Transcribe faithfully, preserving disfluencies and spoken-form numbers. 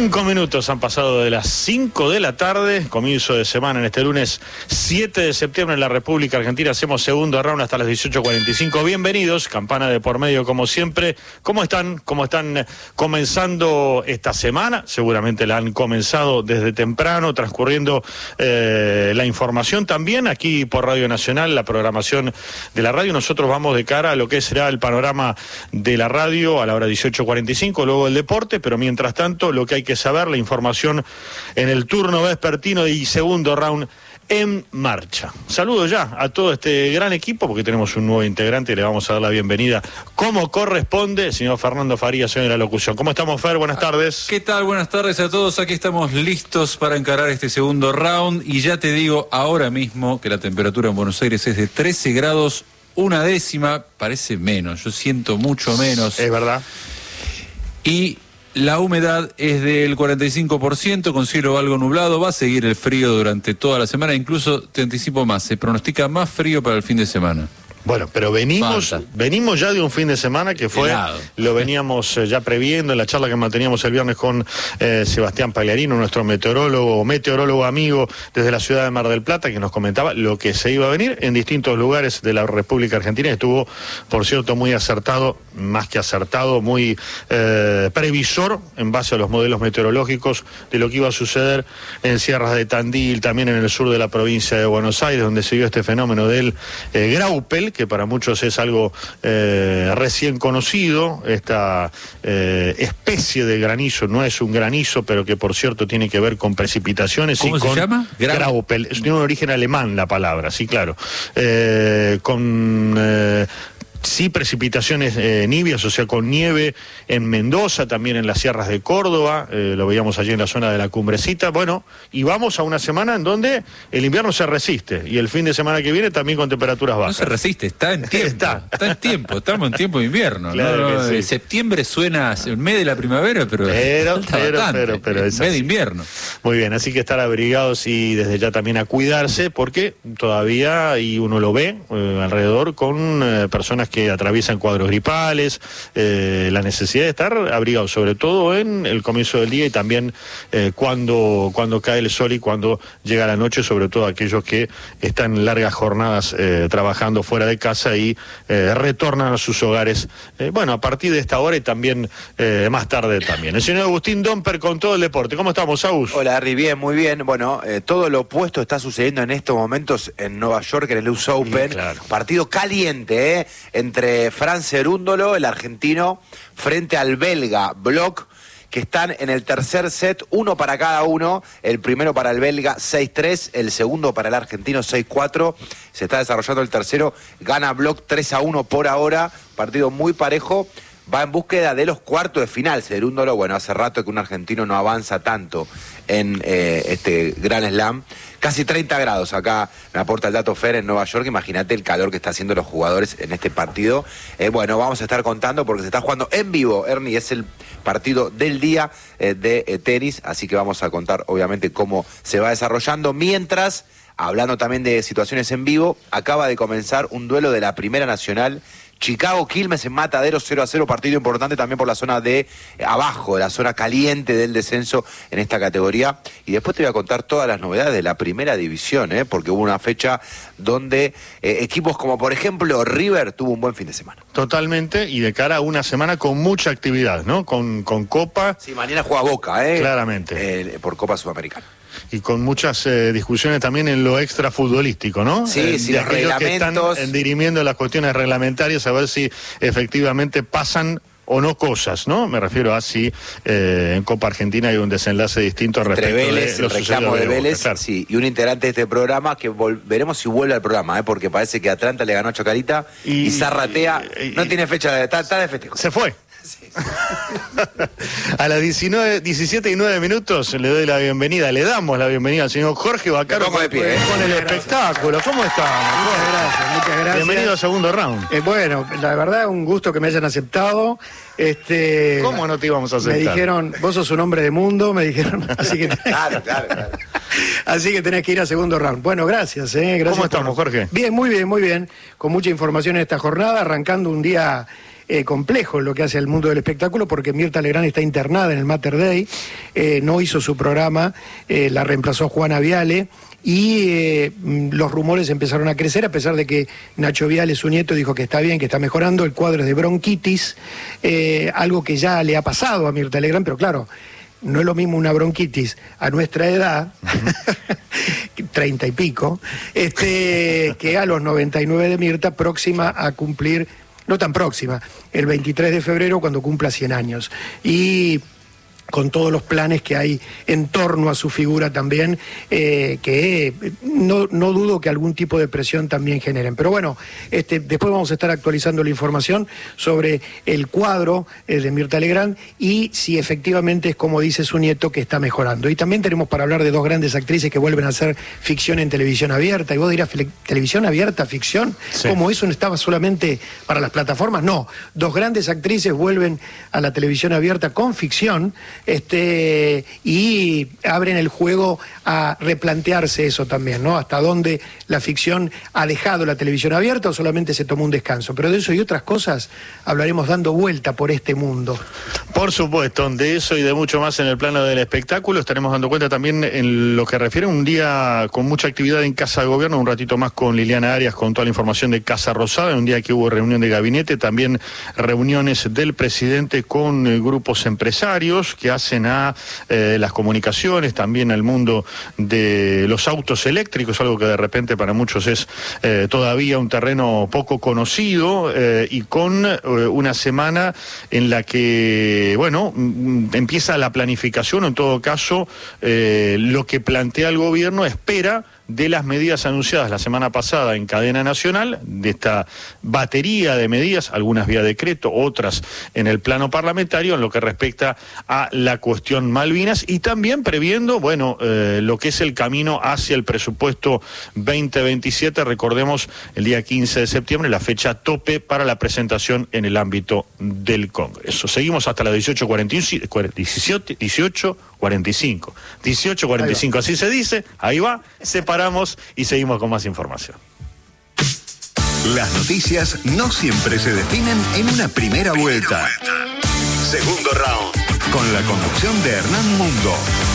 Cinco minutos han pasado de las cinco de la tarde, comienzo de semana en este lunes siete de septiembre en la República Argentina. Hacemos segundo round hasta las dieciocho cuarenta y cinco. Bienvenidos, campana de por medio como siempre. ¿Cómo están? ¿Cómo están comenzando esta semana? Seguramente la han comenzado desde temprano, transcurriendo eh, la información también aquí por Radio Nacional, la programación de la radio. Nosotros vamos de cara a lo que será el panorama de la radio a la hora dieciocho cuarenta y cinco, luego el deporte, pero mientras tanto lo que hay que saber, la información en el turno vespertino y segundo round en marcha. Saludo ya a todo este gran equipo porque tenemos un nuevo integrante y le vamos a dar la bienvenida como corresponde, señor Fernando Farías, señor de la locución. ¿Cómo estamos, Fer? Buenas tardes. ¿Qué tal? Buenas tardes a todos. Aquí estamos listos para encarar este segundo round y ya te digo ahora mismo que la temperatura en Buenos Aires es de trece grados, una décima, parece menos, yo siento mucho menos. Es verdad. Y la humedad es del cuarenta y cinco por ciento, con cielo algo nublado. Va a seguir el frío durante toda la semana. Incluso, te anticipo más, se pronostica más frío para el fin de semana. Bueno, pero venimos Falta. venimos ya de un fin de semana que fue, Helado. Lo veníamos eh, ya previendo en la charla que manteníamos el viernes con eh, Sebastián Pagliarino, nuestro meteorólogo, meteorólogo amigo desde la ciudad de Mar del Plata, que nos comentaba lo que se iba a venir en distintos lugares de la República Argentina. Estuvo, por cierto, muy acertado, más que acertado, muy eh, previsor en base a los modelos meteorológicos de lo que iba a suceder en Sierras de Tandil, también en el sur de la provincia de Buenos Aires, donde se vio este fenómeno del eh, Graupel, que para muchos es algo eh, recién conocido, esta eh, especie de granizo. No es un granizo, pero que por cierto tiene que ver con precipitaciones. ¿Cómo y se con llama? Gra- Graupel. Tiene un origen alemán la palabra, sí, claro. Eh, con... Eh, Sí, precipitaciones eh, nivias, o sea, con nieve en Mendoza, también en las sierras de Córdoba, eh, lo veíamos allí en la zona de la Cumbrecita. Bueno, y vamos a una semana en donde el invierno se resiste, y el fin de semana que viene también con temperaturas bajas. No se resiste, está en tiempo. Está. Está en tiempo, estamos en tiempo de invierno. Claro ¿no? que sí. Septiembre suena el mes de la primavera, pero Pero, falta pero, bastante. pero, pero El es mes así. de invierno. Muy bien, así que estar abrigados y desde ya también a cuidarse, porque todavía, y uno lo ve eh, alrededor, con eh, personas que atraviesan cuadros gripales, eh, la necesidad de estar abrigados, sobre todo en el comienzo del día y también eh, cuando, cuando cae el sol y cuando llega la noche, sobre todo aquellos que están largas jornadas eh, trabajando fuera de casa y eh, retornan a sus hogares, eh, bueno, a partir de esta hora y también eh, más tarde también. El señor Agustín Domper con todo el deporte. ¿Cómo estamos, Agus? Hola, Harry, bien, muy bien. Bueno, eh, todo lo opuesto está sucediendo en estos momentos en Nueva York, en el U S Open. Sí, claro. Partido caliente, ¿eh? Entre Fran Cerúndolo, el argentino, frente al belga Block, que están en el tercer set, uno para cada uno. El primero para el belga, seis tres, el segundo para el argentino, seis cuatro. Se está desarrollando el tercero, gana Block tres a uno por ahora, partido muy parejo. Va en búsqueda de los cuartos de final, Cerúndolo. Bueno, hace rato que un argentino no avanza tanto en eh, este Gran Slam. Casi treinta grados acá me aporta el dato Fer en Nueva York. Imagínate el calor que están haciendo los jugadores en este partido. Eh, bueno, vamos a estar contando porque se está jugando en vivo, Ernie. Es el partido del día eh, de eh, tenis. Así que vamos a contar, obviamente, cómo se va desarrollando. Mientras, hablando también de situaciones en vivo, acaba de comenzar un duelo de la Primera Nacional. Chicago Quilmes en Matadero, cero a cero, partido importante también por la zona de eh, abajo, la zona caliente del descenso en esta categoría. Y después te voy a contar todas las novedades de la primera división, ¿eh? Porque hubo una fecha donde eh, equipos como por ejemplo River tuvo un buen fin de semana. Totalmente, y de cara a una semana con mucha actividad, ¿no? Con, con Copa. Sí, mañana juega Boca, ¿eh? Claramente. Eh, por Copa Sudamericana. Y con muchas eh, discusiones también en lo extra futbolístico, ¿no? Sí, eh, sí, de los aquellos que reglamentos. están dirimiendo las cuestiones reglamentarias, a ver si efectivamente pasan o no cosas, ¿no? Me refiero a si eh, en Copa Argentina hay un desenlace distinto Entre respecto Vélez, de lo el reclamo sucedido de Boca, Vélez, claro. sí, y un integrante de este programa que vol- veremos si vuelve al programa, ¿eh? Porque parece que Atlanta le ganó a Chacarita y, Y- Zarratea y- y- no tiene fecha de está, está de festejo. Se fue. Sí. A las diecinueve, diecisiete y nueve minutos le doy la bienvenida, le damos la bienvenida al señor Jorge Baccaro Me pongo de con, pie, ¿eh? con el espectáculo. ¿Cómo está? Muchas gracias, muchas gracias. Bienvenido al segundo round. Eh, bueno, la verdad, un gusto que me hayan aceptado. Este, ¿Cómo no te íbamos a aceptar? Me dijeron, vos sos un hombre de mundo, me dijeron, así que, Claro, claro, claro. así que tenés que ir a segundo round. Bueno, gracias, eh, gracias. ¿Cómo estamos, por- Jorge? Bien, muy bien, muy bien. Con mucha información en esta jornada, arrancando un día eh, complejo lo que hace al mundo del espectáculo, porque Mirta Legrand está internada en el Mater Dei, eh, no hizo su programa, eh, la reemplazó Juana Viale, y eh, los rumores empezaron a crecer, a pesar de que Nacho Viale, su nieto, dijo que está bien, que está mejorando. El cuadro es de bronquitis, eh, algo que ya le ha pasado a Mirta Legrand, pero claro, no es lo mismo una bronquitis a nuestra edad, treinta y pico, este, que a los noventa y nueve de Mirta, próxima a cumplir, no tan próxima, el veintitrés de febrero, cuando cumpla cien años. Y con todos los planes que hay en torno a su figura también, eh, que no, no dudo que algún tipo de presión también generen. Pero bueno, este, después vamos a estar actualizando la información sobre el cuadro eh, de Mirta Legrand y si efectivamente es como dice su nieto, que está mejorando. Y también tenemos para hablar de dos grandes actrices que vuelven a hacer ficción en televisión abierta. Y vos dirás, ¿televisión abierta, ficción? Sí. ¿Cómo eso no estaba solamente para las plataformas? No, dos grandes actrices vuelven a la televisión abierta con ficción, Este, y abren el juego a replantearse eso también, ¿no? Hasta dónde la ficción ha dejado la televisión abierta o solamente se tomó un descanso. Pero de eso y otras cosas hablaremos dando vuelta por este mundo. Por supuesto, de eso y de mucho más en el plano del espectáculo. Estaremos dando cuenta también en lo que refiere a un día con mucha actividad en Casa de Gobierno, un ratito más con Liliana Arias con toda la información de Casa Rosada, en un día que hubo reunión de gabinete, también reuniones del presidente con eh, grupos empresarios que hacen a eh, las comunicaciones, también al mundo de los autos eléctricos, algo que de repente para muchos es eh, todavía un terreno poco conocido, eh, y con eh, una semana en la que, bueno, empieza la planificación, o en todo caso, eh, lo que plantea el gobierno espera de las medidas anunciadas la semana pasada en cadena nacional, de esta batería de medidas, algunas vía decreto, otras en el plano parlamentario, en lo que respecta a la cuestión Malvinas, y también previendo, bueno, eh, lo que es el camino hacia el presupuesto veinte veintisiete, recordemos el día quince de septiembre, la fecha tope para la presentación en el ámbito del Congreso. Seguimos hasta las dieciocho cuarenta y cinco, dieciocho cuarenta y cinco, dieciocho cuarenta y cinco, así se dice, ahí va, separamos y seguimos con más información. Las noticias no siempre se definen en una primera vuelta. Segundo round, con la conducción de Hernán Mundo.